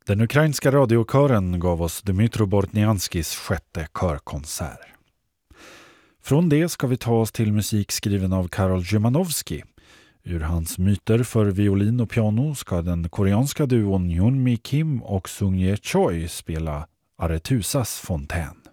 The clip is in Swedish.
Den ukrainska radiokören gav oss Dmytro Bortnianskis sjätte körkonsert. Från det ska vi ta oss till musik skriven av Karol Szymanowski. Ur hans myter för violin och piano ska den koreanska duon Hyunmi Kim och Sung Ye Choi spela Aretusas fontän.